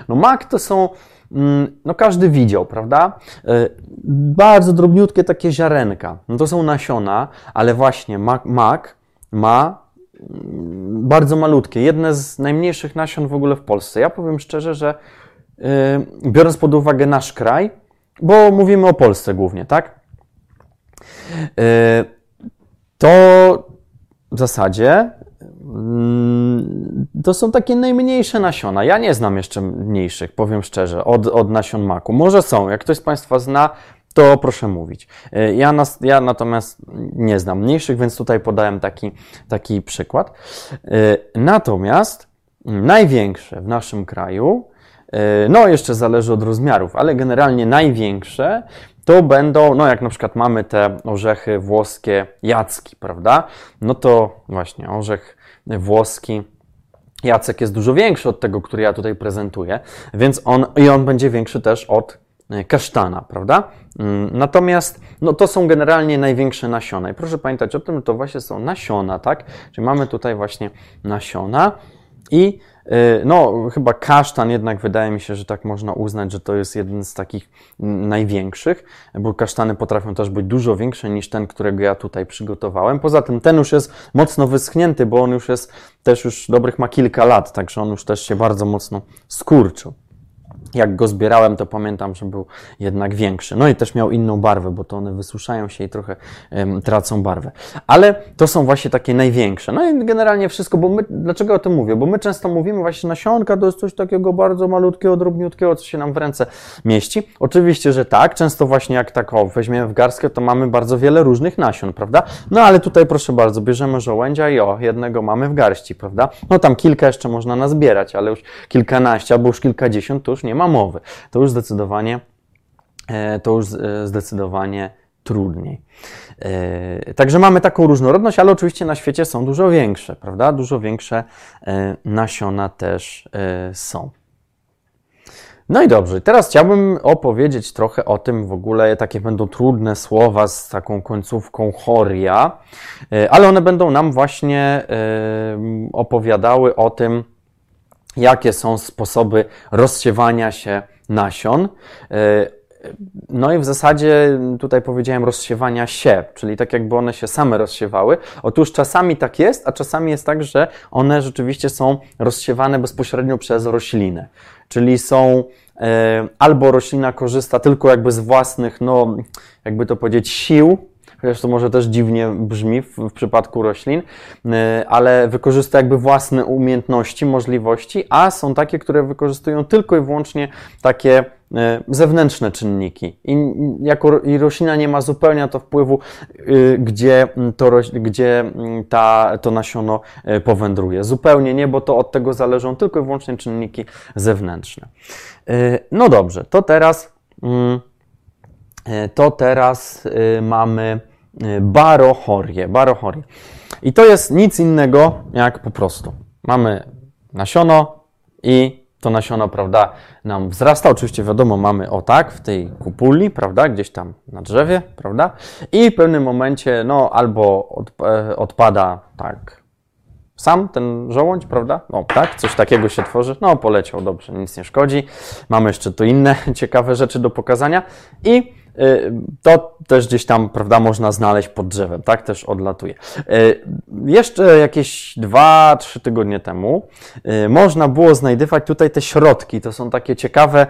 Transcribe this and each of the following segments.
No mak to są, no każdy widział, prawda? Bardzo drobniutkie takie ziarenka. No to są nasiona, ale właśnie mak ma bardzo malutkie, jedne z najmniejszych nasion w ogóle w Polsce. Ja powiem szczerze, że biorąc pod uwagę nasz kraj, bo mówimy o Polsce głównie, tak? To w zasadzie to są takie najmniejsze nasiona. Ja nie znam jeszcze mniejszych, powiem szczerze, od nasion maku. Może są, jak ktoś z Państwa zna, to proszę mówić. Ja natomiast nie znam mniejszych, więc tutaj podałem taki przykład. Natomiast największe w naszym kraju, no jeszcze zależy od rozmiarów, ale generalnie największe to będą, no jak na przykład mamy te orzechy włoskie Jacki, prawda? No to właśnie orzech włoski Jacek jest dużo większy od tego, który ja tutaj prezentuję, więc on będzie większy też od kasztana, prawda? Natomiast no to są generalnie największe nasiona. I proszę pamiętać o tym, że to właśnie są nasiona, tak? Czyli mamy tutaj właśnie nasiona i no chyba kasztan jednak wydaje mi się, że tak można uznać, że to jest jeden z takich największych, bo kasztany potrafią też być dużo większe niż ten, którego ja tutaj przygotowałem. Poza tym ten już jest mocno wyschnięty, bo on już jest też już dobrych ma kilka lat, także on już też się bardzo mocno skurczył. Jak go zbierałem, to pamiętam, że był jednak większy. No i też miał inną barwę, bo to one wysuszają się i trochę tracą barwę. Ale to są właśnie takie największe. No i generalnie wszystko, bo dlaczego o tym mówię? Bo my często mówimy właśnie nasionka, to jest coś takiego bardzo malutkiego, drobniutkiego, co się nam w ręce mieści. Oczywiście, że tak. Często właśnie jak tak weźmiemy w garstkę, to mamy bardzo wiele różnych nasion, prawda? No ale tutaj proszę bardzo, bierzemy żołędzia i jednego mamy w garści, prawda? No tam kilka jeszcze można nazbierać, ale już kilkanaście albo już kilkadziesiąt to już nie ma mowy. To już zdecydowanie trudniej. Także mamy taką różnorodność, ale oczywiście na świecie są dużo większe, prawda? Dużo większe nasiona też są. No i dobrze, teraz chciałbym opowiedzieć trochę o tym w ogóle, takie będą trudne słowa z taką końcówką choria, ale one będą nam właśnie opowiadały o tym, jakie są sposoby rozsiewania się nasion. No i w zasadzie tutaj powiedziałem rozsiewania się, czyli tak jakby one się same rozsiewały. Otóż czasami tak jest, a czasami jest tak, że one rzeczywiście są rozsiewane bezpośrednio przez roślinę. Czyli są albo roślina korzysta tylko jakby z własnych, no jakby to powiedzieć, sił, chociaż to może też dziwnie brzmi w przypadku roślin, ale wykorzysta jakby własne umiejętności, możliwości, a są takie, które wykorzystują tylko i wyłącznie takie zewnętrzne czynniki. I roślina nie ma zupełnie na to wpływu, gdzie to nasiono powędruje. Zupełnie nie, bo to od tego zależą tylko i wyłącznie czynniki zewnętrzne. No dobrze, to teraz mamy barochorię. I to jest nic innego jak po prostu mamy nasiono i to nasiono, prawda, nam wzrasta. Oczywiście wiadomo, mamy w tej kupuli, prawda, gdzieś tam na drzewie, prawda, i w pewnym momencie, no, albo odpada tak sam ten żołądź, prawda, no tak, coś takiego się tworzy, no poleciał, dobrze, nic nie szkodzi. Mamy jeszcze tu inne ciekawe rzeczy do pokazania i to też gdzieś tam, prawda, można znaleźć pod drzewem, tak, też odlatuje. Jeszcze jakieś 2-3 tygodnie temu można było znajdywać tutaj te środki, to są takie ciekawe,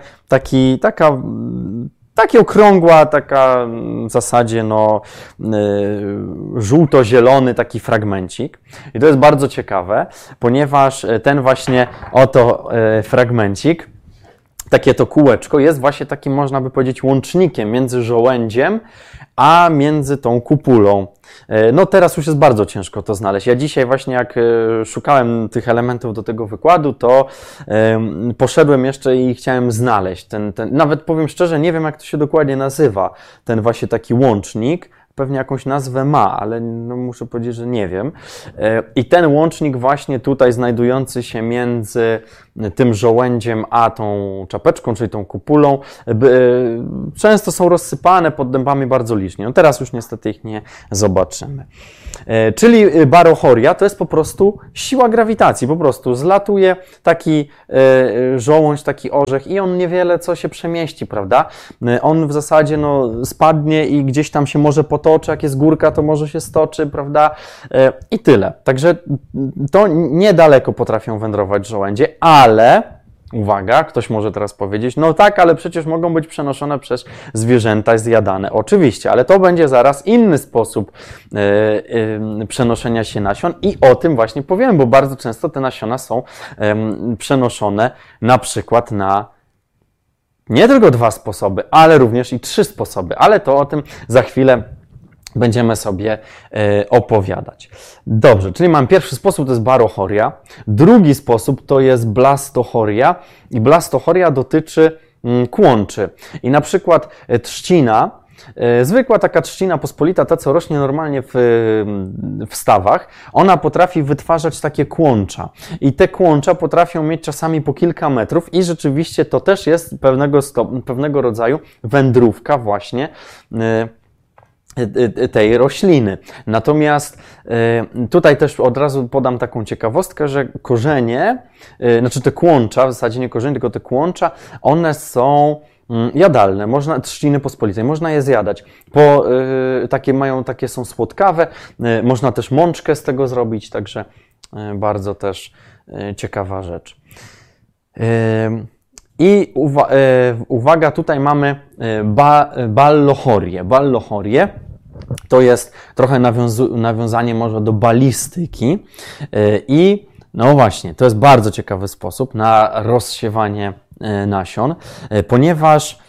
taki okrągła, taka w zasadzie no żółto-zielony taki fragmencik. I to jest bardzo ciekawe, ponieważ ten właśnie oto fragmencik, takie to kółeczko jest właśnie takim, można by powiedzieć, łącznikiem między żołędziem a między tą kupulą. No teraz już jest bardzo ciężko to znaleźć. Ja dzisiaj właśnie jak szukałem tych elementów do tego wykładu, to poszedłem jeszcze i chciałem znaleźć nawet powiem szczerze, nie wiem jak to się dokładnie nazywa, ten właśnie taki łącznik. Pewnie jakąś nazwę ma, ale no muszę powiedzieć, że nie wiem. I ten łącznik właśnie tutaj znajdujący się między tym żołędziem, a tą czapeczką, czyli tą kupulą, często są rozsypane pod dębami bardzo licznie. No teraz już niestety ich nie zobaczymy. Czyli barochoria to jest po prostu siła grawitacji, po prostu zlatuje taki żołądź, taki orzech i on niewiele co się przemieści, prawda? On w zasadzie spadnie i gdzieś tam się może potoczy, jak jest górka, to może się stoczy, prawda? I tyle. Także to niedaleko potrafią wędrować żołędzie, ale uwaga, ktoś może teraz powiedzieć, no tak, ale przecież mogą być przenoszone przez zwierzęta i zjadane. Oczywiście, ale to będzie zaraz inny sposób przenoszenia się nasion i o tym właśnie powiem, bo bardzo często te nasiona są przenoszone na przykład na nie tylko 2 sposoby, ale również i 3 sposoby, ale to o tym za chwilę będziemy sobie opowiadać. Dobrze, czyli mam pierwszy sposób, to jest barochoria. Drugi sposób to jest blastochoria i blastochoria dotyczy kłączy. I na przykład trzcina, zwykła taka trzcina pospolita, ta co rośnie normalnie w stawach, ona potrafi wytwarzać takie kłącza. I te kłącza potrafią mieć czasami po kilka metrów i rzeczywiście to też jest pewnego rodzaju wędrówka właśnie tej rośliny. Natomiast tutaj też od razu podam taką ciekawostkę, że korzenie, znaczy te kłącza, w zasadzie nie korzenie, tylko te kłącza, one są jadalne, trzciny pospolitej, można je zjadać. Takie są słodkawe, można też mączkę z tego zrobić, także bardzo też ciekawa rzecz. I uwaga, tutaj mamy ballohorię. Ballohorię to jest trochę nawiązanie może do balistyki i no właśnie, to jest bardzo ciekawy sposób na rozsiewanie nasion, ponieważ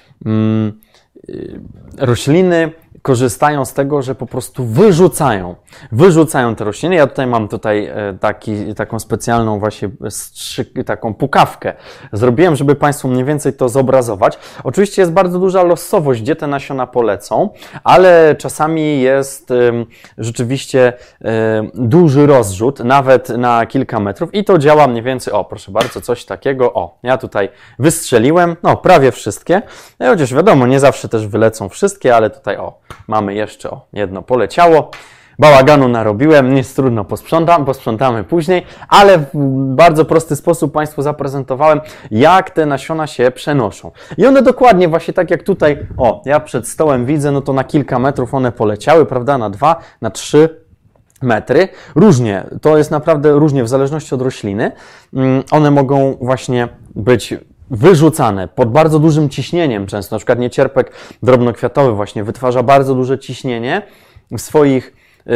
rośliny korzystają z tego, że po prostu wyrzucają te rośliny. Ja tutaj mam taką specjalną właśnie taką pukawkę. Zrobiłem, żeby Państwu mniej więcej to zobrazować. Oczywiście jest bardzo duża losowość, gdzie te nasiona polecą, ale czasami jest rzeczywiście duży rozrzut, nawet na kilka metrów i to działa mniej więcej, proszę bardzo, coś takiego, ja tutaj wystrzeliłem, prawie wszystkie, chociaż wiadomo, nie zawsze też wylecą wszystkie, ale tutaj mamy jeszcze jedno poleciało. Bałaganu narobiłem, nic trudno, posprzątamy później, ale w bardzo prosty sposób Państwu zaprezentowałem, jak te nasiona się przenoszą. I one dokładnie właśnie tak jak tutaj, ja przed stołem widzę, to na kilka metrów one poleciały, prawda, na 2, na 3 metry. Różnie, to jest naprawdę różnie, w zależności od rośliny. One mogą właśnie być wyrzucane pod bardzo dużym ciśnieniem często, na przykład niecierpek drobnokwiatowy właśnie wytwarza bardzo duże ciśnienie w swoich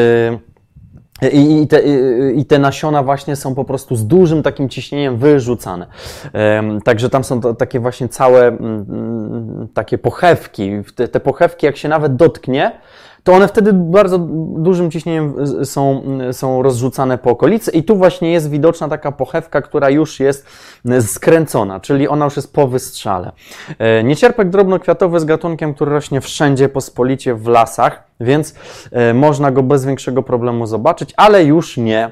i te nasiona właśnie są po prostu z dużym takim ciśnieniem wyrzucane. Także tam są takie właśnie całe takie pochewki. Te pochewki jak się nawet dotknie, to one wtedy bardzo dużym ciśnieniem są rozrzucane po okolicy i tu właśnie jest widoczna taka pochewka, która już jest skręcona, czyli ona już jest po wystrzale. Niecierpek drobnokwiatowy jest gatunkiem, który rośnie wszędzie pospolicie w lasach, więc można go bez większego problemu zobaczyć, ale już nie,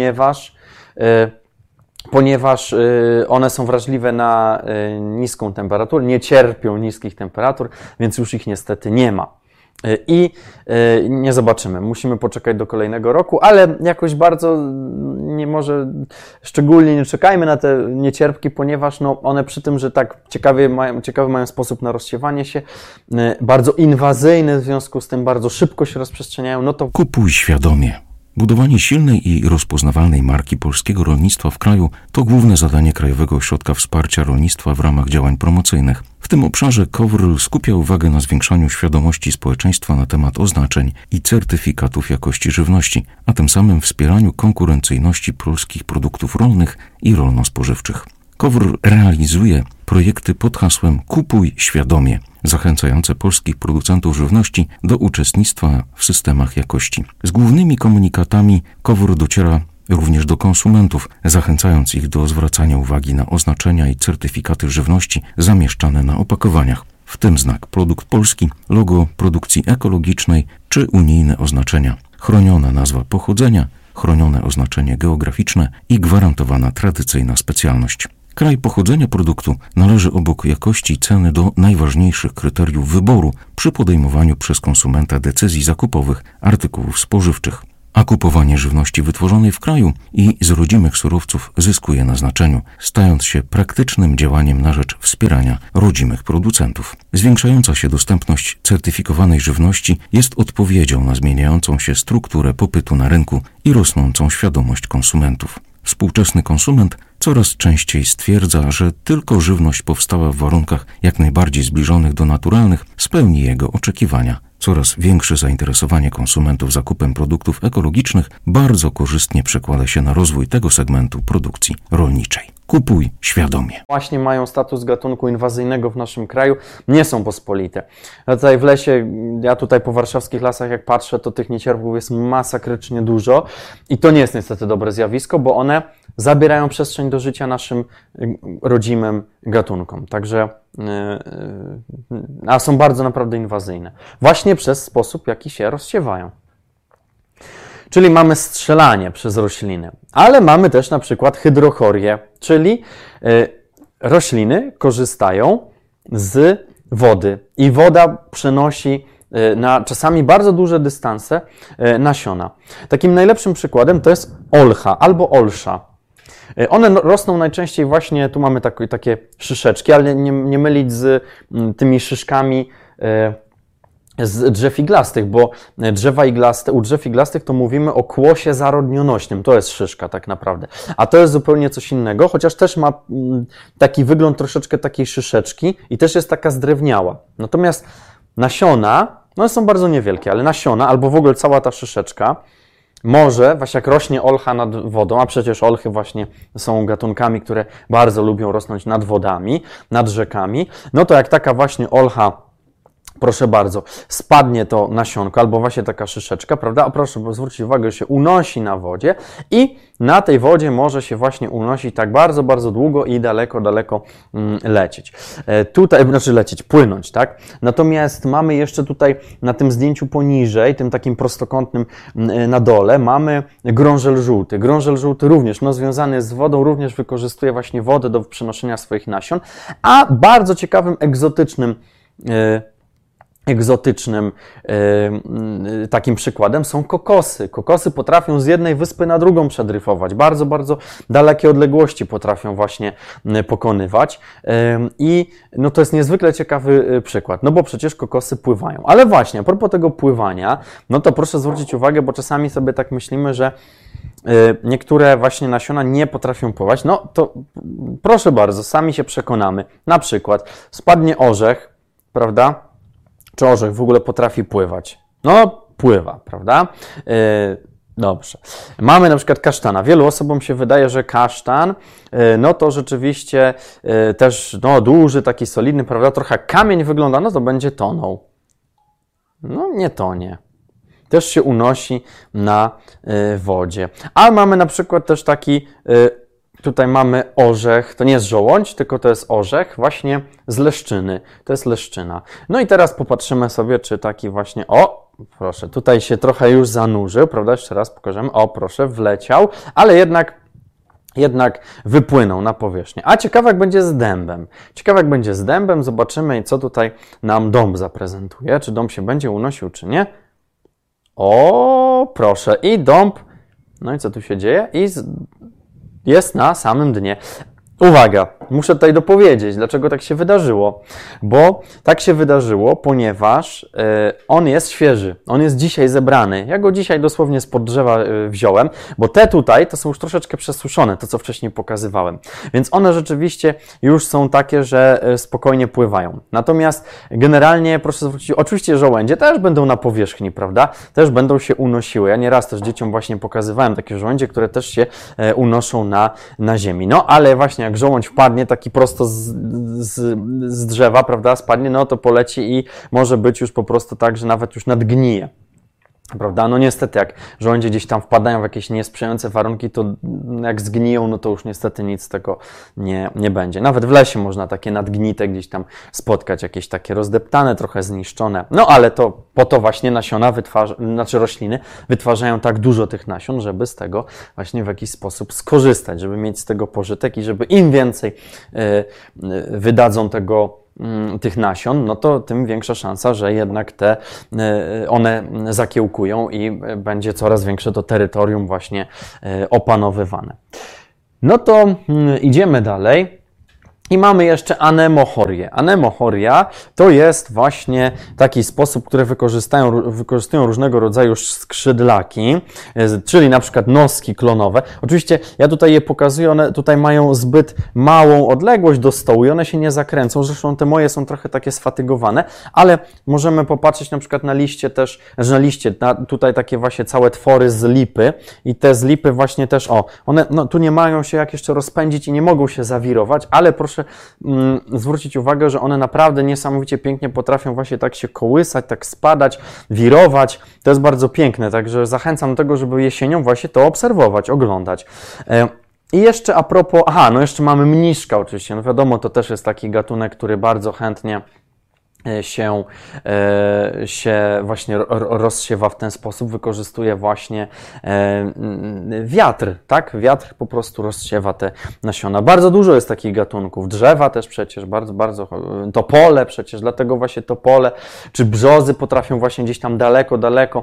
ponieważ one są wrażliwe na niską temperaturę, nie cierpią niskich temperatur, więc już ich niestety nie ma. I nie zobaczymy. Musimy poczekać do kolejnego roku, ale jakoś bardzo szczególnie nie czekajmy na te niecierpki, ponieważ one przy tym, że tak ciekawy mają sposób na rozsiewanie się, bardzo inwazyjny, w związku z tym bardzo szybko się rozprzestrzeniają, to kupuj świadomie. Budowanie silnej i rozpoznawalnej marki polskiego rolnictwa w kraju to główne zadanie Krajowego Ośrodka Wsparcia Rolnictwa w ramach działań promocyjnych. W tym obszarze KOWR skupia uwagę na zwiększaniu świadomości społeczeństwa na temat oznaczeń i certyfikatów jakości żywności, a tym samym wspieraniu konkurencyjności polskich produktów rolnych i rolno-spożywczych. KOWR realizuje projekty pod hasłem Kupuj świadomie, zachęcające polskich producentów żywności do uczestnictwa w systemach jakości. Z głównymi komunikatami KOWR dociera również do konsumentów, zachęcając ich do zwracania uwagi na oznaczenia i certyfikaty żywności zamieszczane na opakowaniach, w tym znak produkt polski, logo produkcji ekologicznej czy unijne oznaczenia, chroniona nazwa pochodzenia, chronione oznaczenie geograficzne i gwarantowana tradycyjna specjalność. Kraj pochodzenia produktu należy obok jakości i ceny do najważniejszych kryteriów wyboru przy podejmowaniu przez konsumenta decyzji zakupowych artykułów spożywczych. A kupowanie żywności wytworzonej w kraju i z rodzimych surowców zyskuje na znaczeniu, stając się praktycznym działaniem na rzecz wspierania rodzimych producentów. Zwiększająca się dostępność certyfikowanej żywności jest odpowiedzią na zmieniającą się strukturę popytu na rynku i rosnącą świadomość konsumentów. Współczesny konsument coraz częściej stwierdza, że tylko żywność powstała w warunkach jak najbardziej zbliżonych do naturalnych spełni jego oczekiwania. Coraz większe zainteresowanie konsumentów zakupem produktów ekologicznych bardzo korzystnie przekłada się na rozwój tego segmentu produkcji rolniczej. Kupuj świadomie. Właśnie mają status gatunku inwazyjnego w naszym kraju, nie są pospolite. A tutaj w lesie, ja tutaj po warszawskich lasach jak patrzę, to tych niecierpków jest masakrycznie dużo i to nie jest niestety dobre zjawisko, bo one zabierają przestrzeń do życia naszym rodzimym gatunkom. Także a są bardzo naprawdę inwazyjne. Właśnie przez sposób, w jaki się rozsiewają. Czyli mamy strzelanie przez rośliny, ale mamy też na przykład hydrochorię, czyli rośliny korzystają z wody i woda przenosi na czasami bardzo duże dystanse nasiona. Takim najlepszym przykładem to jest olcha albo olsza. One rosną najczęściej właśnie, tu mamy takie szyszeczki, ale nie mylić z tymi szyszkami z drzew iglastych, bo drzewa iglaste, u drzew iglastych to mówimy o kłosie zarodnionośnym, to jest szyszka tak naprawdę, a to jest zupełnie coś innego, chociaż też ma taki wygląd troszeczkę takiej szyszeczki i też jest taka zdrewniała. Natomiast nasiona, no są bardzo niewielkie, ale nasiona albo w ogóle cała ta szyszeczka może, właśnie jak rośnie olcha nad wodą, a przecież olchy właśnie są gatunkami, które bardzo lubią rosnąć nad wodami, nad rzekami, no to jak taka właśnie olcha, proszę bardzo, spadnie to nasionko, albo właśnie taka szyszeczka, prawda? A proszę zwrócić uwagę, że się unosi na wodzie i na tej wodzie może się właśnie unosić tak bardzo, bardzo długo i daleko, daleko lecieć. Tutaj, znaczy lecieć, płynąć, tak? Natomiast mamy jeszcze tutaj na tym zdjęciu poniżej, tym takim prostokątnym na dole, mamy grążel żółty. Grążel żółty również, no związany z wodą, również wykorzystuje właśnie wodę do przenoszenia swoich nasion, a bardzo ciekawym, egzotycznym takim przykładem są kokosy. Kokosy potrafią z jednej wyspy na drugą przedryfować. Bardzo, bardzo dalekie odległości potrafią właśnie pokonywać. I no to jest niezwykle ciekawy przykład, no bo przecież kokosy pływają. Ale właśnie, a propos tego pływania, no to proszę zwrócić uwagę, bo czasami sobie tak myślimy, że niektóre właśnie nasiona nie potrafią pływać. No to proszę bardzo, sami się przekonamy. Na przykład spadnie orzech, prawda? Czy orzech w ogóle potrafi pływać? No, pływa, prawda? Dobrze. Mamy na przykład kasztana. Wielu osobom się wydaje, że kasztan, no to rzeczywiście też no, duży, taki solidny, prawda? Trochę jak kamień wygląda, no to będzie tonął. No, nie tonie. Też się unosi na wodzie. A mamy na przykład też taki... Tutaj mamy orzech, to nie jest żołądź, tylko to jest orzech właśnie z leszczyny. To jest leszczyna. No i teraz popatrzymy sobie, czy taki właśnie, o, proszę, tutaj się trochę już zanurzył, prawda? Jeszcze raz pokażemy, o, proszę, wleciał, ale jednak wypłynął na powierzchnię. A ciekawe jak będzie z dębem. Ciekawe jak będzie z dębem, zobaczymy, co tutaj nam dąb zaprezentuje, czy dąb się będzie unosił, czy nie. O, proszę, i dąb, no i co tu się dzieje? Jest na samym dnie. Uwaga, muszę tutaj dopowiedzieć, dlaczego tak się wydarzyło. Bo tak się wydarzyło, ponieważ on jest świeży, on jest dzisiaj zebrany. Ja go dzisiaj dosłownie spod drzewa wziąłem, bo te tutaj to są już troszeczkę przesuszone, to co wcześniej pokazywałem. Więc one rzeczywiście już są takie, że spokojnie pływają. Natomiast generalnie, proszę zwrócić, oczywiście żołędzie też będą na powierzchni, prawda? Też będą się unosiły. Ja nieraz też dzieciom właśnie pokazywałem takie żołędzie, które też się unoszą na ziemi. No ale właśnie jak żołądź wpadnie taki prosto z drzewa, prawda, spadnie, no to poleci i może być już po prostu tak, że nawet już nadgnije. Prawda? No niestety, jak żołędzie gdzieś tam wpadają w jakieś niesprzyjające warunki, to jak zgniją, no to już niestety nic z tego nie będzie. Nawet w lesie można takie nadgnite gdzieś tam spotkać, jakieś takie rozdeptane, trochę zniszczone. No ale to po to właśnie nasiona rośliny wytwarzają tak dużo tych nasion, żeby z tego właśnie w jakiś sposób skorzystać, żeby mieć z tego pożytek i żeby im więcej wydadzą tych nasion, no to tym większa szansa, że jednak one zakiełkują i będzie coraz większe to terytorium właśnie opanowywane. No to idziemy dalej. I mamy jeszcze anemochorię. Anemochoria to jest właśnie taki sposób, który wykorzystują różnego rodzaju skrzydlaki, czyli na przykład noski klonowe. Oczywiście ja tutaj je pokazuję, one tutaj mają zbyt małą odległość do stołu i one się nie zakręcą. Zresztą te moje są trochę takie sfatygowane, ale możemy popatrzeć na przykład na liście też, tutaj takie właśnie całe twory z lipy i te z lipy właśnie też, one tu nie mają się jak jeszcze rozpędzić i nie mogą się zawirować, ale proszę zwrócić uwagę, że one naprawdę niesamowicie pięknie potrafią właśnie tak się kołysać, tak spadać, wirować. To jest bardzo piękne, także zachęcam do tego, żeby jesienią właśnie to obserwować, oglądać. I jeszcze a propos, no jeszcze mamy mniszka oczywiście, no wiadomo, to też jest taki gatunek, który bardzo chętnie się właśnie rozsiewa w ten sposób, wykorzystuje właśnie wiatr, tak? Wiatr po prostu rozsiewa te nasiona. Bardzo dużo jest takich gatunków. Drzewa też przecież, bardzo, topole przecież, dlatego właśnie topole, czy brzozy potrafią właśnie gdzieś tam daleko,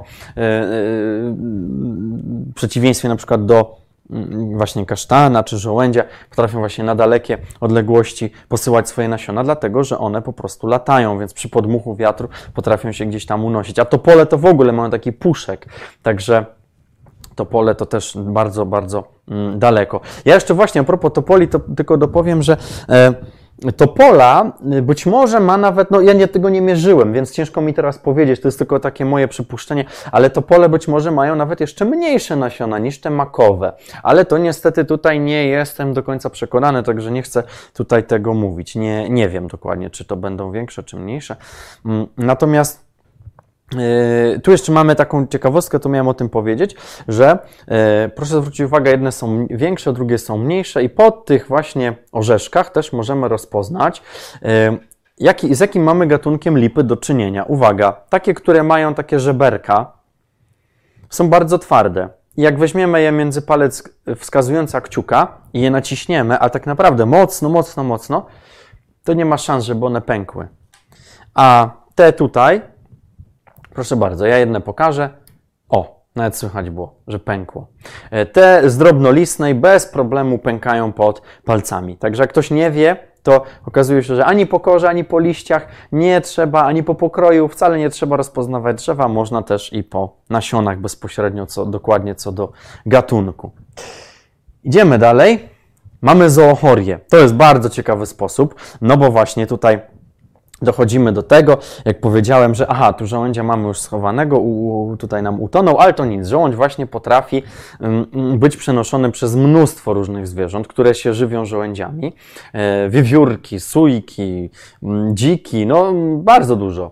w przeciwieństwie na przykład do właśnie kasztana czy żołędzia, potrafią właśnie na dalekie odległości posyłać swoje nasiona, dlatego że one po prostu latają, więc przy podmuchu wiatru potrafią się gdzieś tam unosić. A topole to w ogóle mają taki puszek, także topole to też bardzo daleko. Ja jeszcze właśnie a propos topoli, to tylko dopowiem, że topola być może ma nawet, ja tego nie mierzyłem, więc ciężko mi teraz powiedzieć, to jest tylko takie moje przypuszczenie, ale topole być może mają nawet jeszcze mniejsze nasiona niż te makowe, ale to niestety tutaj nie jestem do końca przekonany, także nie chcę tutaj tego mówić, nie wiem dokładnie, czy to będą większe, czy mniejsze, natomiast tu jeszcze mamy taką ciekawostkę, to miałem o tym powiedzieć, że proszę zwrócić uwagę, jedne są większe, drugie są mniejsze i po tych właśnie orzeszkach też możemy rozpoznać, z jakim mamy gatunkiem lipy do czynienia. Uwaga, takie, które mają takie żeberka, są bardzo twarde. Jak weźmiemy je między palec wskazujący a kciuka i je naciśniemy, a tak naprawdę mocno, to nie ma szans, żeby one pękły. A te tutaj, proszę bardzo, ja jedne pokażę. Nawet słychać było, że pękło. Te z drobnolistnej bez problemu pękają pod palcami. Także jak ktoś nie wie, to okazuje się, że ani po korze, ani po liściach nie trzeba, ani po pokroju wcale nie trzeba rozpoznawać drzewa. Można też i po nasionach bezpośrednio, dokładnie co do gatunku. Idziemy dalej. Mamy zoochorię. To jest bardzo ciekawy sposób, no bo właśnie tutaj dochodzimy do tego, jak powiedziałem, że tu żołędzia mamy już schowanego, tutaj nam utonął, ale to nic. Żołądź właśnie potrafi być przenoszony przez mnóstwo różnych zwierząt, które się żywią żołędziami. Wiewiórki, sójki, dziki, bardzo dużo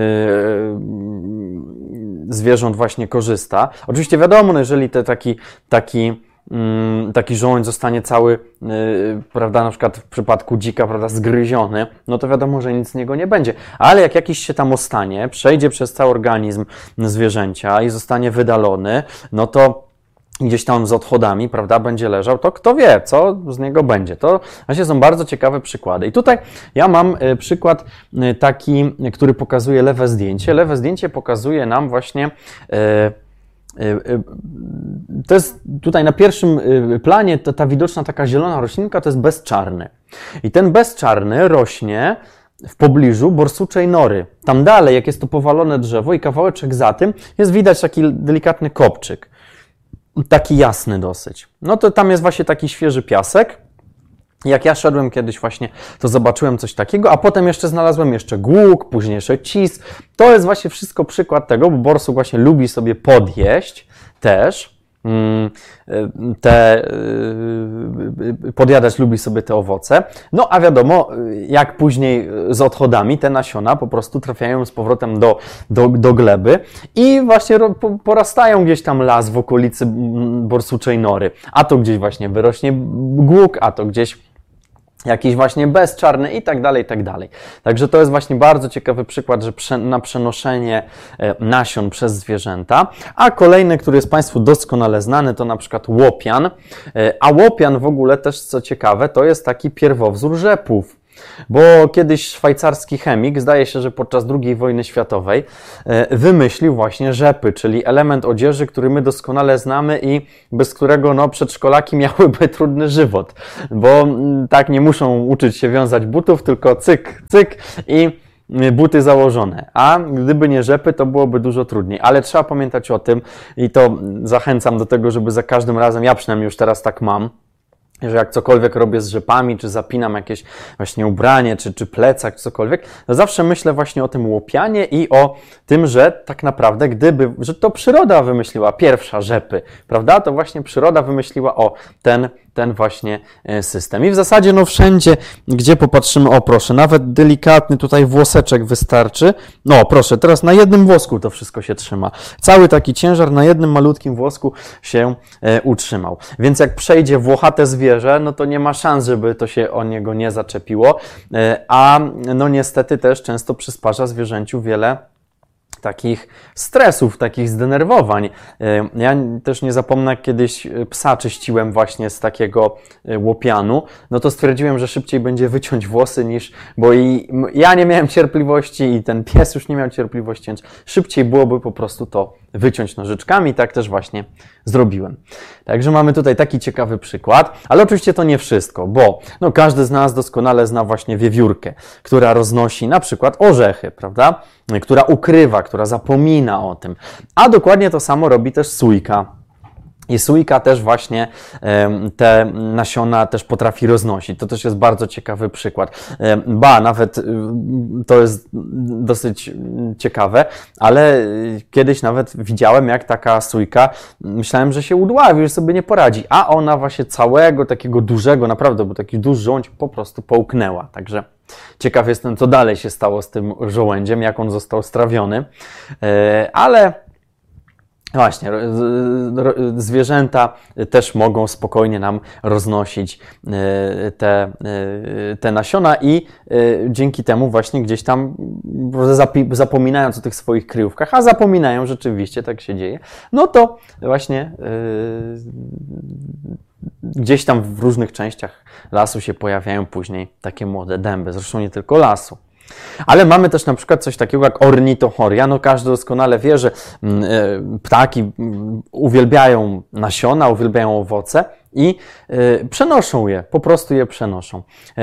zwierząt właśnie korzysta. Oczywiście wiadomo, jeżeli taki żołądź zostanie cały, prawda, na przykład w przypadku dzika, prawda, zgryziony, no to wiadomo, że nic z niego nie będzie. Ale jak jakiś się tam ostanie, przejdzie przez cały organizm zwierzęcia i zostanie wydalony, no to gdzieś tam z odchodami, prawda, będzie leżał, to kto wie, co z niego będzie. To właśnie są bardzo ciekawe przykłady. I tutaj ja mam przykład taki, który pokazuje lewe zdjęcie. Lewe zdjęcie pokazuje nam właśnie to jest tutaj na pierwszym planie ta widoczna taka zielona roślinka, to jest bezczarny. I ten bezczarny rośnie w pobliżu borsuczej nory. Tam dalej, jak jest to powalone drzewo i kawałeczek za tym, jest widać taki delikatny kopczyk. Taki jasny dosyć. No to tam jest właśnie taki świeży piasek. Jak ja szedłem kiedyś właśnie, to zobaczyłem coś takiego, a potem jeszcze znalazłem jeszcze głuk, później jeszcze cis. To jest właśnie wszystko przykład tego, bo borsuk właśnie lubi sobie podjeść też. podjadać lubi sobie te owoce. No a wiadomo, jak później z odchodami te nasiona po prostu trafiają z powrotem do gleby i właśnie porastają gdzieś tam las w okolicy borsuczej nory. A to gdzieś właśnie wyrośnie głuk, a to gdzieś jakiś właśnie bezczarny i tak dalej, i tak dalej. Także to jest właśnie bardzo ciekawy przykład, że na przenoszenie nasion przez zwierzęta. A kolejny, który jest Państwu doskonale znany, to na przykład łopian. A łopian w ogóle też, co ciekawe, to jest taki pierwowzór rzepów. Bo kiedyś szwajcarski chemik, zdaje się, że podczas II wojny światowej, wymyślił właśnie rzepy, czyli element odzieży, który my doskonale znamy i bez którego przedszkolaki miałyby trudny żywot. Bo tak nie muszą uczyć się wiązać butów, tylko cyk, cyk i buty założone. A gdyby nie rzepy, to byłoby dużo trudniej. Ale trzeba pamiętać o tym i to zachęcam do tego, żeby za każdym razem, ja przynajmniej już teraz tak mam, że jak cokolwiek robię z rzepami, czy zapinam jakieś właśnie ubranie, czy plecak, czy cokolwiek, to zawsze myślę właśnie o tym łopianie i o tym, że tak naprawdę że to przyroda wymyśliła pierwsza rzepy, prawda? To właśnie przyroda wymyśliła ten właśnie system. I w zasadzie wszędzie, gdzie popatrzymy, o proszę, nawet delikatny tutaj włoseczek wystarczy. No proszę, teraz na jednym włosku to wszystko się trzyma. Cały taki ciężar na jednym malutkim włosku się utrzymał. Więc jak przejdzie włochate zwierzę, no to nie ma szans, żeby to się o niego nie zaczepiło, a niestety też często przysparza zwierzęciu wiele takich stresów, takich zdenerwowań. Ja też nie zapomnę, jak kiedyś psa czyściłem właśnie z takiego łopianu, no to stwierdziłem, że szybciej będzie wyciąć włosy bo ja nie miałem cierpliwości i ten pies już nie miał cierpliwości, więc szybciej byłoby po prostu to wyciąć nożyczkami, tak też właśnie zrobiłem. Także mamy tutaj taki ciekawy przykład, ale oczywiście to nie wszystko, bo każdy z nas doskonale zna właśnie wiewiórkę, która roznosi na przykład orzechy, prawda? Która ukrywa, która zapomina o tym. A dokładnie to samo robi też sójka. I sójka też właśnie te nasiona też potrafi roznosić. To też jest bardzo ciekawy przykład. Nawet to jest dosyć ciekawe, ale kiedyś nawet widziałem, jak taka sójka, myślałem, że się udławi, że sobie nie poradzi, a ona właśnie całego takiego dużego, naprawdę, bo taki duży żołądź po prostu połknęła. Także ciekaw jestem, co dalej się stało z tym żołędziem, jak on został strawiony, ale właśnie, zwierzęta też mogą spokojnie nam roznosić te nasiona i dzięki temu właśnie gdzieś tam zapominając o tych swoich kryjówkach, a zapominają rzeczywiście, tak się dzieje, no to właśnie gdzieś tam w różnych częściach lasu się pojawiają później takie młode dęby, zresztą nie tylko lasu. Ale mamy też na przykład coś takiego jak ornitochoria. Każdy doskonale wie, że ptaki uwielbiają nasiona, uwielbiają owoce i przenoszą je, po prostu je przenoszą.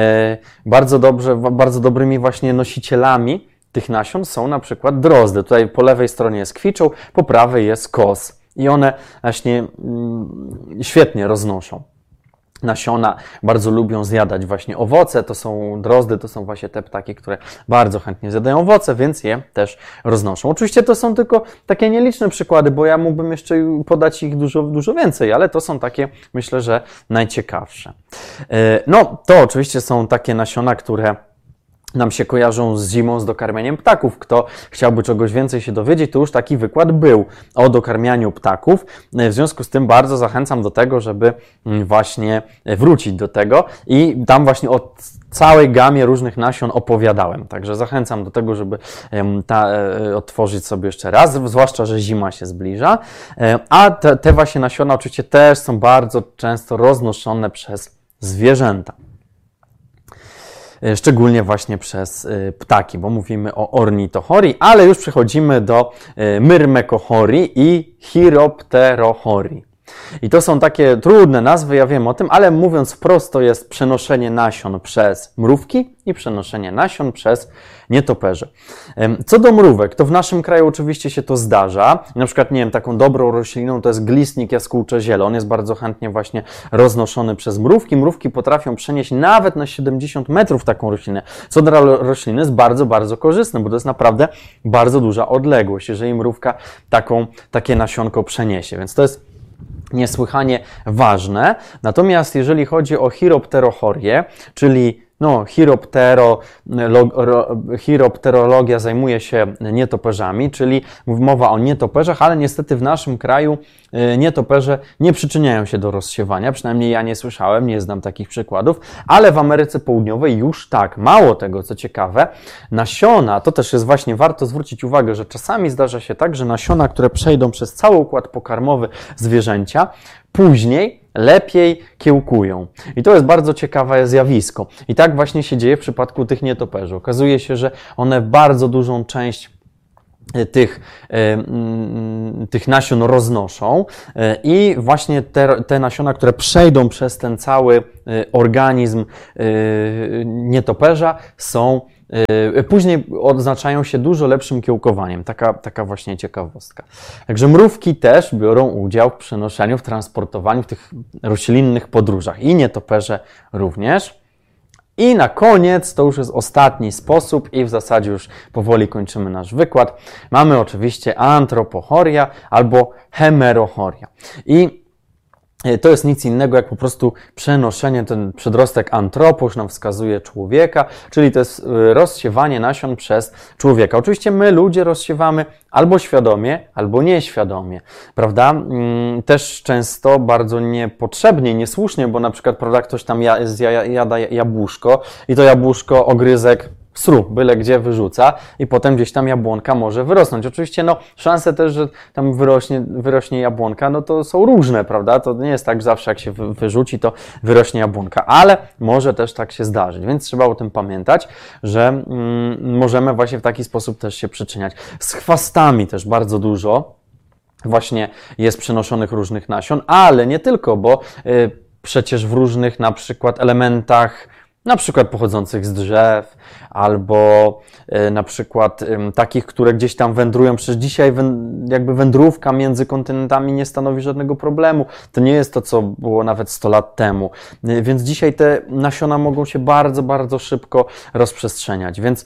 Bardzo dobrymi właśnie nosicielami tych nasion są na przykład drozdy. Tutaj po lewej stronie jest kwiczoł, po prawej jest kos. I one właśnie świetnie roznoszą nasiona, bardzo lubią zjadać właśnie owoce, to są drozdy, to są właśnie te ptaki, które bardzo chętnie zjadają owoce, więc je też roznoszą. Oczywiście to są tylko takie nieliczne przykłady, bo ja mógłbym jeszcze podać ich dużo więcej, ale to są takie, myślę, że najciekawsze. To oczywiście są takie nasiona, które nam się kojarzą z zimą, z dokarmianiem ptaków. Kto chciałby czegoś więcej się dowiedzieć, to już taki wykład był o dokarmianiu ptaków. W związku z tym bardzo zachęcam do tego, żeby właśnie wrócić do tego i tam właśnie o całej gamie różnych nasion opowiadałem. Także zachęcam do tego, żeby otworzyć sobie jeszcze raz, zwłaszcza, że zima się zbliża. A te właśnie nasiona oczywiście też są bardzo często roznoszone przez zwierzęta. Szczególnie właśnie przez ptaki, bo mówimy o ornitochorii, ale już przechodzimy do myrmekochorii i chiropterochorii. I to są takie trudne nazwy, ja wiem o tym, ale mówiąc wprost, to jest przenoszenie nasion przez mrówki i przenoszenie nasion przez nietoperze. Co do mrówek, to w naszym kraju oczywiście się to zdarza. Na przykład, nie wiem, taką dobrą rośliną to jest glistnik jaskółcze-zielony. On jest bardzo chętnie właśnie roznoszony przez mrówki. Mrówki potrafią przenieść nawet na 70 metrów taką roślinę, co dla rośliny jest bardzo, bardzo korzystne, bo to jest naprawdę bardzo duża odległość, jeżeli mrówka takie nasionko przeniesie. Więc to jest niesłychanie ważne. Natomiast jeżeli chodzi o chiropterochorię, czyli chiropterologia zajmuje się nietoperzami, czyli mowa o nietoperzach, ale niestety w naszym kraju nietoperze nie przyczyniają się do rozsiewania, przynajmniej ja nie słyszałem, nie znam takich przykładów, ale w Ameryce Południowej już tak. Mało tego, co ciekawe, nasiona, to też jest właśnie warto zwrócić uwagę, że czasami zdarza się tak, że nasiona, które przejdą przez cały układ pokarmowy zwierzęcia, później lepiej kiełkują. I to jest bardzo ciekawe zjawisko. I tak właśnie się dzieje w przypadku tych nietoperzy. Okazuje się, że one bardzo dużą część tych nasion roznoszą i właśnie te nasiona, które przejdą przez ten cały organizm nietoperza, później odznaczają się dużo lepszym kiełkowaniem. Taka właśnie ciekawostka. Także mrówki też biorą udział w przenoszeniu, w transportowaniu, w tych roślinnych podróżach i nietoperze również. I na koniec, to już jest ostatni sposób i w zasadzie już powoli kończymy nasz wykład. Mamy oczywiście antropochoria albo hemerochoria. I to jest nic innego jak po prostu przenoszenie, ten przedrostek antropo już nam wskazuje człowieka, czyli to jest rozsiewanie nasion przez człowieka. Oczywiście my ludzie rozsiewamy albo świadomie, albo nieświadomie, prawda? Też często bardzo niepotrzebnie, niesłusznie, bo na przykład, prawda, ktoś tam jada jabłuszko i to jabłuszko ogryzek sru, byle gdzie wyrzuca i potem gdzieś tam jabłonka może wyrosnąć. Oczywiście szanse też, że tam wyrośnie jabłonka, to są różne, prawda? To nie jest tak, że zawsze jak się wyrzuci, to wyrośnie jabłonka, ale może też tak się zdarzyć, więc trzeba o tym pamiętać, że możemy właśnie w taki sposób też się przyczyniać. Z chwastami też bardzo dużo właśnie jest przenoszonych różnych nasion, ale nie tylko, bo przecież w różnych na przykład elementach, na przykład pochodzących z drzew, albo na przykład takich, które gdzieś tam wędrują. Przecież dzisiaj jakby wędrówka między kontynentami nie stanowi żadnego problemu. To nie jest to, co było nawet 100 lat temu. Więc dzisiaj te nasiona mogą się bardzo, bardzo szybko rozprzestrzeniać. Więc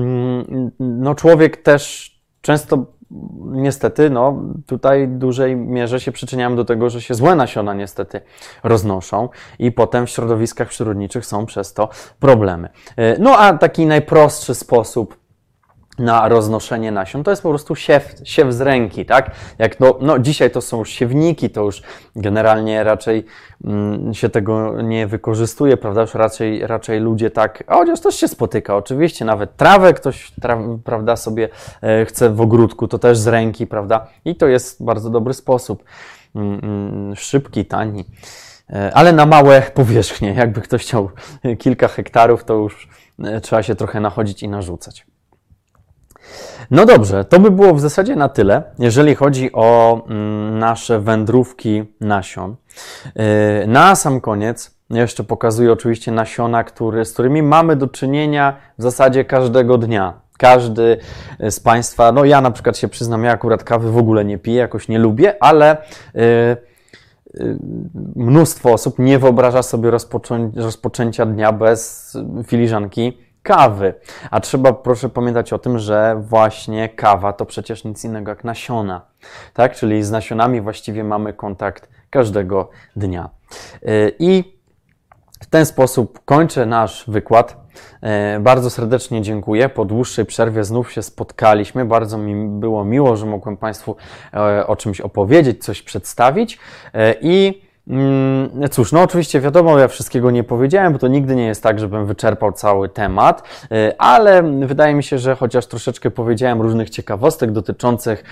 człowiek też często niestety, tutaj w dużej mierze się przyczyniają do tego, że się złe nasiona niestety roznoszą i potem w środowiskach przyrodniczych są przez to problemy. A taki najprostszy sposób na roznoszenie nasion to jest po prostu siew z ręki, tak? Jak dzisiaj to są siewniki, to już generalnie raczej się tego nie wykorzystuje, prawda? Już raczej ludzie tak, chociaż też się spotyka, oczywiście, nawet trawę ktoś, prawda, sobie chce w ogródku, to też z ręki, prawda? I to jest bardzo dobry sposób, szybki, tani, ale na małe powierzchnie. Jakby ktoś chciał kilka hektarów, to już trzeba się trochę nachodzić i narzucać. No dobrze, to by było w zasadzie na tyle, jeżeli chodzi o nasze wędrówki nasion. Na sam koniec jeszcze pokazuję oczywiście nasiona, z którymi mamy do czynienia w zasadzie każdego dnia. Każdy z Państwa, ja na przykład się przyznam, ja akurat kawy w ogóle nie piję, jakoś nie lubię, ale mnóstwo osób nie wyobraża sobie rozpoczęcia dnia bez filiżanki kawy. A trzeba, proszę pamiętać o tym, że właśnie kawa to przecież nic innego jak nasiona. Tak? Czyli z nasionami właściwie mamy kontakt każdego dnia. I w ten sposób kończę nasz wykład. Bardzo serdecznie dziękuję. Po dłuższej przerwie znów się spotkaliśmy. Bardzo mi było miło, że mogłem Państwu o czymś opowiedzieć, coś przedstawić. I cóż, oczywiście wiadomo, ja wszystkiego nie powiedziałem, bo to nigdy nie jest tak, żebym wyczerpał cały temat, ale wydaje mi się, że chociaż troszeczkę powiedziałem różnych ciekawostek dotyczących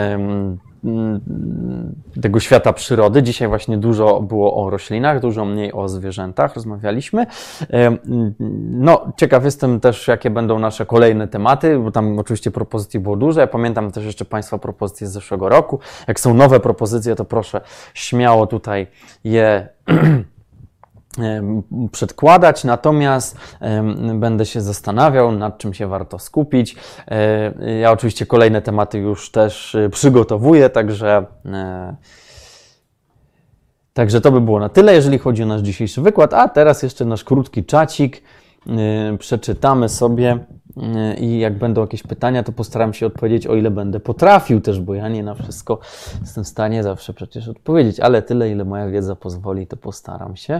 tego świata przyrody. Dzisiaj właśnie dużo było o roślinach, dużo mniej o zwierzętach rozmawialiśmy. Ciekaw jestem też, jakie będą nasze kolejne tematy, bo tam oczywiście propozycji było dużo. Ja pamiętam też jeszcze Państwa propozycje z zeszłego roku. Jak są nowe propozycje, to proszę śmiało tutaj je przedkładać, natomiast będę się zastanawiał, nad czym się warto skupić. Ja oczywiście kolejne tematy już też przygotowuję, także to by było na tyle, jeżeli chodzi o nasz dzisiejszy wykład, a teraz jeszcze nasz krótki czacik. Przeczytamy sobie i jak będą jakieś pytania, to postaram się odpowiedzieć, o ile będę potrafił też, bo ja nie na wszystko jestem w stanie zawsze przecież odpowiedzieć, ale tyle, ile moja wiedza pozwoli, to postaram się.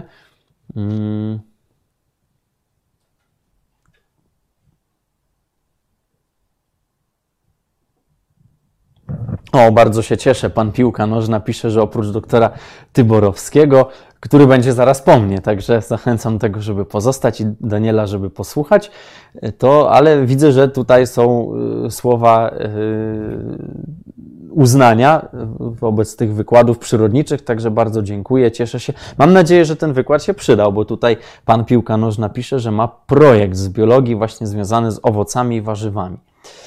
O, bardzo się cieszę. Pan Piłka Nożna pisze, że oprócz doktora Tyborowskiego, który będzie zaraz po mnie, także zachęcam do tego, żeby pozostać i Daniela, żeby posłuchać, ale widzę, że tutaj są słowa uznania wobec tych wykładów przyrodniczych, także bardzo dziękuję, cieszę się. Mam nadzieję, że ten wykład się przydał, bo tutaj pan Piłka Nożna pisze, że ma projekt z biologii właśnie związany z owocami i warzywami.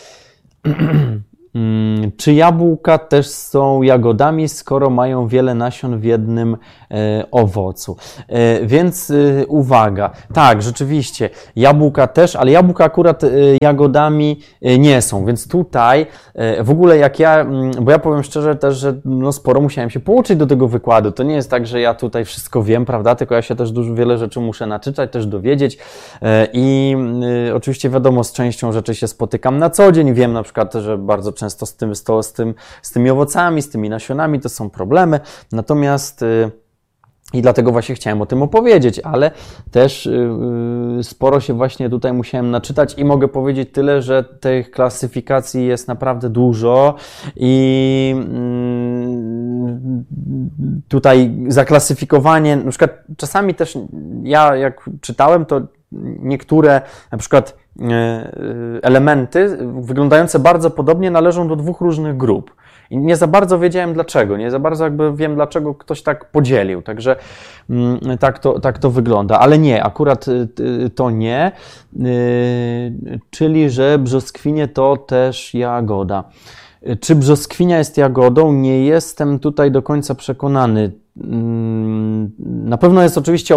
Czy jabłka też są jagodami, skoro mają wiele nasion w jednym owocu? Więc uwaga, tak, rzeczywiście, jabłka też, ale jabłka akurat jagodami nie są, więc tutaj w ogóle bo ja powiem szczerze też, że sporo musiałem się pouczyć do tego wykładu. To nie jest tak, że ja tutaj wszystko wiem, prawda, tylko ja się też wiele rzeczy muszę naczytać, też dowiedzieć i oczywiście wiadomo, z częścią rzeczy się spotykam na co dzień. Wiem na przykład, że bardzo często z tymi owocami, z tymi nasionami to są problemy, natomiast i dlatego właśnie chciałem o tym opowiedzieć, ale też sporo się właśnie tutaj musiałem naczytać i mogę powiedzieć tyle, że tych klasyfikacji jest naprawdę dużo i tutaj zaklasyfikowanie, na przykład czasami też ja jak czytałem, to niektóre na przykład elementy wyglądające bardzo podobnie należą do dwóch różnych grup. I nie za bardzo wiedziałem dlaczego, nie za bardzo jakby wiem dlaczego ktoś tak podzielił, także tak to wygląda, ale nie, akurat to nie, czyli że brzoskwinie to też jagoda. Czy brzoskwinia jest jagodą? Nie jestem tutaj do końca przekonany. Na pewno jest oczywiście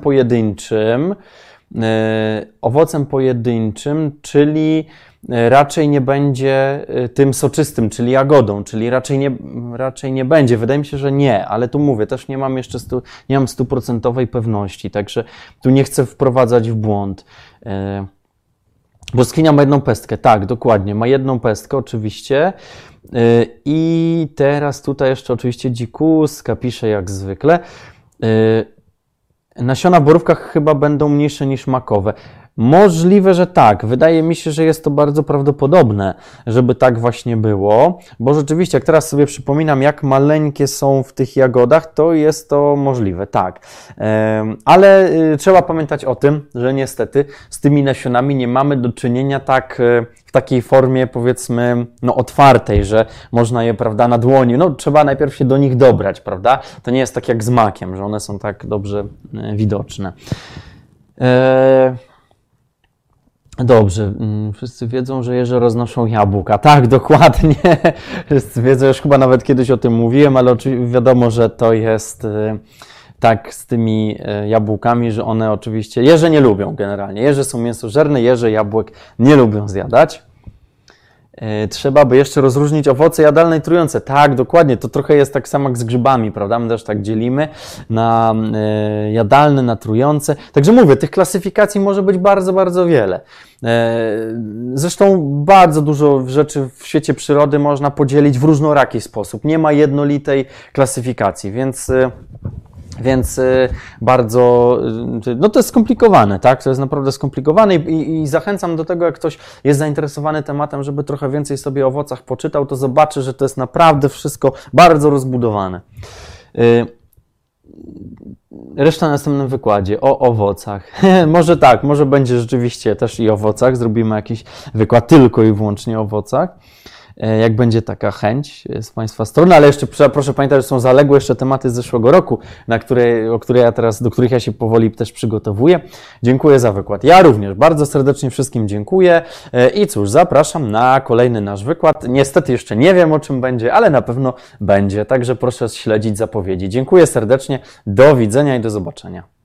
owocem pojedynczym, czyli raczej nie będzie tym soczystym, czyli jagodą, czyli raczej nie będzie. Wydaje mi się, że nie, ale tu mówię, też nie mam jeszcze nie mam 100% pewności, także tu nie chcę wprowadzać w błąd. Brzoskwinia ma jedną pestkę, tak, dokładnie, ma jedną pestkę oczywiście. I teraz tutaj jeszcze oczywiście dzikuska pisze jak zwykle. Nasiona w borówkach chyba będą mniejsze niż makowe. Możliwe, że tak. Wydaje mi się, że jest to bardzo prawdopodobne, żeby tak właśnie było, bo rzeczywiście, jak teraz sobie przypominam, jak maleńkie są w tych jagodach, to jest to możliwe, tak. Ale trzeba pamiętać o tym, że niestety z tymi nasionami nie mamy do czynienia w takiej formie, powiedzmy, otwartej, że można je, prawda, na dłoni, trzeba najpierw się do nich dobrać, prawda? To nie jest tak jak z makiem, że one są tak dobrze widoczne. Dobrze, wszyscy wiedzą, że jeże roznoszą jabłka. Tak, dokładnie. Wszyscy wiedzą, już chyba nawet kiedyś o tym mówiłem, ale wiadomo, że to jest tak z tymi jabłkami, że one oczywiście, jeże nie lubią generalnie. Jeże są mięsożerne, jeże jabłek nie lubią zjadać. Trzeba by jeszcze rozróżnić owoce jadalne i trujące. Tak, dokładnie. To trochę jest tak samo jak z grzybami, prawda? My też tak dzielimy na jadalne, na trujące. Także mówię, tych klasyfikacji może być bardzo, bardzo wiele. Zresztą bardzo dużo rzeczy w świecie przyrody można podzielić w różnoraki sposób. Nie ma jednolitej klasyfikacji, więc bardzo, to jest skomplikowane, tak? To jest naprawdę skomplikowane i zachęcam do tego, jak ktoś jest zainteresowany tematem, żeby trochę więcej sobie o owocach poczytał, to zobaczy, że to jest naprawdę wszystko bardzo rozbudowane. Reszta na następnym wykładzie o owocach. Może tak, może będzie rzeczywiście też i o owocach. Zrobimy jakiś wykład tylko i wyłącznie o owocach. Jak będzie taka chęć z Państwa strony, ale jeszcze proszę pamiętać, że są zaległe jeszcze tematy z zeszłego roku, do których ja się powoli też przygotowuję. Dziękuję za wykład. Ja również bardzo serdecznie wszystkim dziękuję i cóż, zapraszam na kolejny nasz wykład. Niestety jeszcze nie wiem, o czym będzie, ale na pewno będzie, także proszę śledzić zapowiedzi. Dziękuję serdecznie, do widzenia i do zobaczenia.